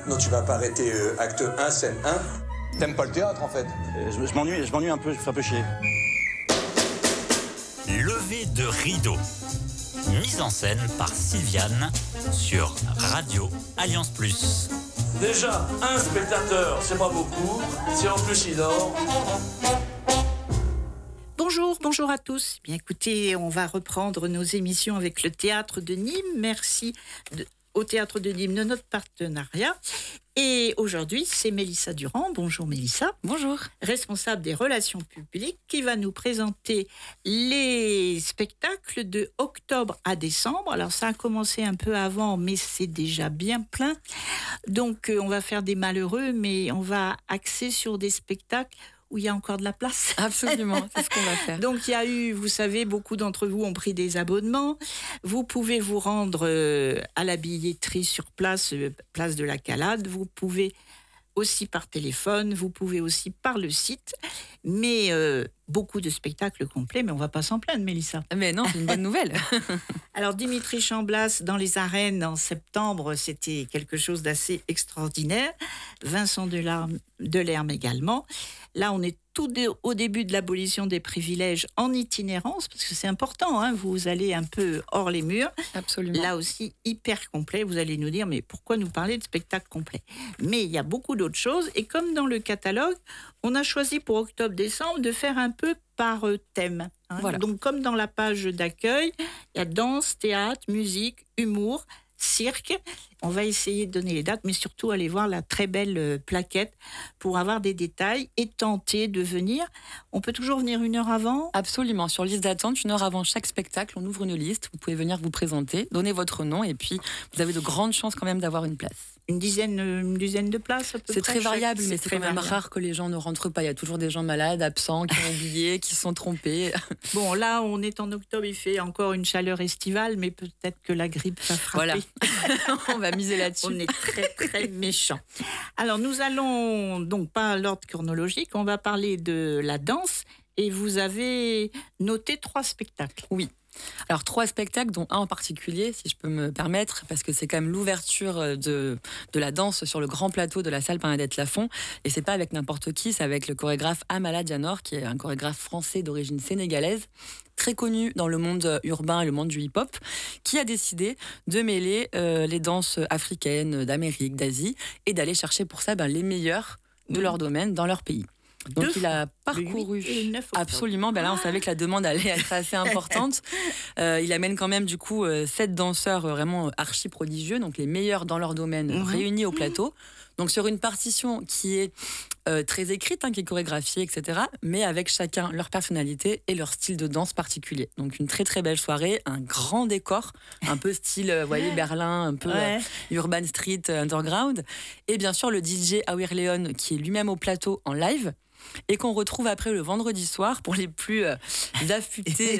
Non, tu vas pas arrêter acte 1, scène 1. T'aimes pas le théâtre, en fait? Je m'ennuie un peu, je me fais un peu chier. Lever de rideau. Mise en scène par Sylviane sur Radio Alliance Plus. Déjà, un spectateur, c'est pas beaucoup. Si en plus il dort... Bonjour à tous. Bien écoutez, on va reprendre nos émissions avec le Théâtre de Nîmes. Merci au Théâtre de Nîmes de notre partenariat. Et aujourd'hui, c'est Mélissa Durand. Bonjour Mélissa. Bonjour. Responsable des relations publiques qui va nous présenter les spectacles de octobre à décembre. Alors ça a commencé un peu avant, mais c'est déjà bien plein. Donc on va faire des malheureux, mais on va axer sur des spectacles où il y a encore de la place. Absolument, c'est ce qu'on va faire. Donc il y a eu, vous savez, beaucoup d'entre vous ont pris des abonnements. Vous pouvez vous rendre à la billetterie sur place, place de la Calade. Vous pouvez aussi par téléphone, vous pouvez aussi par le site. Mais beaucoup de spectacles complets, mais on ne va pas s'en plaindre, Mélissa. Mais non, c'est une bonne nouvelle. Alors Dimitri Chamblas dans les arènes en septembre, c'était quelque chose d'assez extraordinaire. Vincent Delerme également. Là, on est au début de l'abolition des privilèges en itinérance, parce que c'est important, hein, vous allez un peu hors les murs. Absolument. Là aussi, hyper complet. Vous allez nous dire, mais pourquoi nous parler de spectacle complet ? Mais il y a beaucoup d'autres choses. Et comme dans le catalogue, on a choisi pour octobre-décembre de faire un peu par thème. Hein. Voilà. Donc, comme dans la page d'accueil, il y a danse, théâtre, musique, humour, cirque. On va essayer de donner les dates, mais surtout aller voir la très belle plaquette pour avoir des détails et tenter de venir. On peut toujours venir 1 heure avant ? Absolument. Sur liste d'attente, 1 heure avant chaque spectacle, on ouvre une liste. Vous pouvez venir vous présenter, donner votre nom et puis vous avez de grandes chances quand même d'avoir une place. Une dizaine de places à peu C'est près, très variable, mais c'est quand même variable. rare que les gens ne rentrent pas. Il y a toujours des gens malades, absents, qui ont oublié, qui se sont trompés. Bon, là, on est en octobre, il fait encore une chaleur estivale, mais peut-être que la grippe va frapper. Voilà. On va miser là-dessus. On est très, très méchants. Alors, nous allons, donc pas à l'ordre chronologique, on va parler de la danse. Et vous avez noté 3 spectacles. Oui. Alors 3 spectacles, dont un en particulier, si je peux me permettre, parce que c'est quand même l'ouverture de la danse sur le grand plateau de la salle Bernadette Lafont. Et c'est pas avec n'importe qui, c'est avec le chorégraphe Amala Dianor, qui est un chorégraphe français d'origine sénégalaise, très connu dans le monde urbain et le monde du hip-hop, qui a décidé de mêler les danses africaines, d'Amérique, d'Asie, et d'aller chercher pour ça les meilleurs de leur domaine dans leur pays. Donc il a parcouru absolument. Là, on savait que la demande allait être assez importante. Il amène quand même du coup 7 danseurs vraiment archi prodigieux, donc les meilleurs dans leur domaine réunis au plateau. Donc sur une partition qui est très écrite, qui est chorégraphiée, etc. Mais avec chacun leur personnalité et leur style de danse particulier. Donc une très très belle soirée, un grand décor, un peu style, vous voyez, Berlin, un peu Urban Street, Underground. Et bien sûr le DJ Awir Leon qui est lui-même au plateau en live. Et qu'on retrouve après le vendredi soir pour les plus affûtés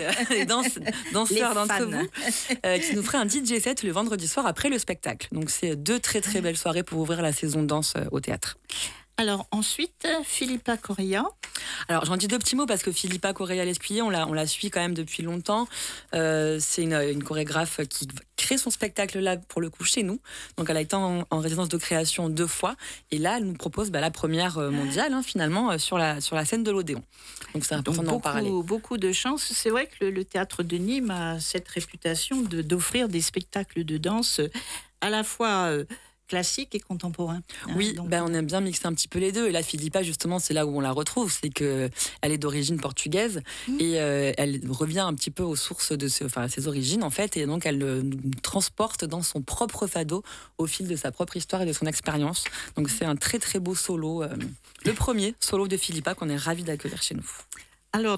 danseurs d'entre vous, qui nous ferait un DJ set le vendredi soir après le spectacle. Donc c'est 2 très très belles soirées pour ouvrir la saison de danse au théâtre. Alors ensuite, Philippa Correa. Alors j'en dis 2 petits mots parce que Philippa Correa-Lescuyer, on la suit quand même depuis longtemps. C'est une chorégraphe qui crée son spectacle là pour le coup chez nous. Donc elle a été en résidence de création 2 fois et là elle nous propose la première mondiale finalement sur la scène de l'Odéon. Donc c'est important d'en parler. Beaucoup de chance. C'est vrai que le théâtre de Nîmes a cette réputation d'offrir des spectacles de danse à la fois classique et contemporain. Oui, on aime bien mixer un petit peu les deux. Et là, Philippa, justement, c'est là où on la retrouve. C'est qu'elle est d'origine portugaise et elle revient un petit peu aux sources de ses origines, en fait. Et donc, elle nous transporte dans son propre fado au fil de sa propre histoire et de son expérience. Donc, c'est un très, très beau solo. Le premier solo de Philippa qu'on est ravis d'accueillir chez nous. Alors,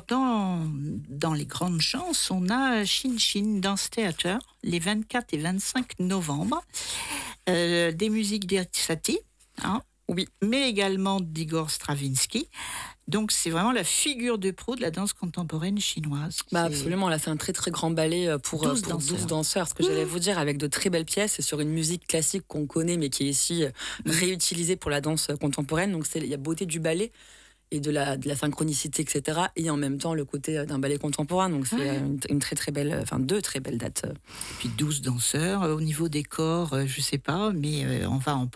dans les grandes chances, on a Chin Chin Dance Theater, les 24 et 25 novembre. Des musiques d'Ersati, oui, mais également d'Igor Stravinsky. Donc, c'est vraiment la figure de proue de la danse contemporaine chinoise. Absolument, là, c'est un très très grand ballet pour 12 danseurs, ce que j'allais vous dire, avec de très belles pièces sur une musique classique qu'on connaît, mais qui est ici réutilisée pour la danse contemporaine. Donc, il y a beauté du ballet et de la synchronicité, etc. Et en même temps, le côté d'un ballet contemporain. Donc, c'est une très très belle, 2 très belles dates. Et puis 12 danseurs. Au niveau des corps, je ne sais pas, mais on va